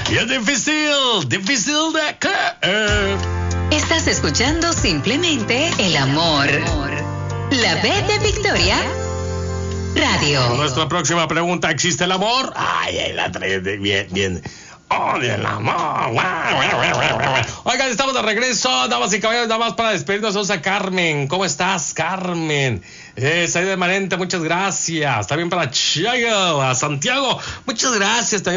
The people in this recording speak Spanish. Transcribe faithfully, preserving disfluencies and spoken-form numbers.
Y es difícil, difícil de creer. Estás escuchando simplemente El Amor. La B de Victoria Radio. Nuestra próxima pregunta, ¿existe el amor? Ay, ay la trae bien, bien. Oh, el amor. Oigan, estamos de regreso, damas y caballeros, nada más para despedirnos. Vamos a Carmen. ¿Cómo estás, Carmen? Eh, Saída de Marente, muchas gracias. También para Chayo, a Santiago, muchas gracias. También